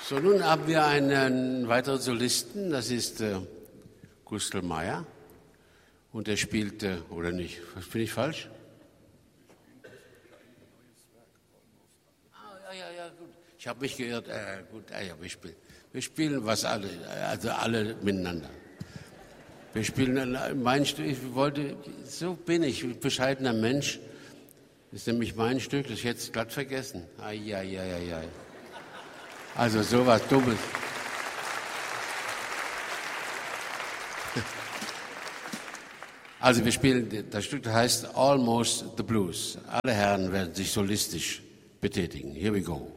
So, nun haben wir einen weiteren Solisten, das ist Gustl Meyer. Und er spielt, oder nicht, bin ich falsch? Ja, gut. Ich habe mich geirrt. Wir spielen was alle, also alle miteinander. Wir spielen mein Stück, so bin ich, ein bescheidener Mensch. Das ist nämlich mein Stück, das ich jetzt glatt vergessen. Ai. Also sowas Dummes. Also wir spielen, das Stück heißt Almost the Blues. Alle Herren werden sich solistisch betätigen. Here we go.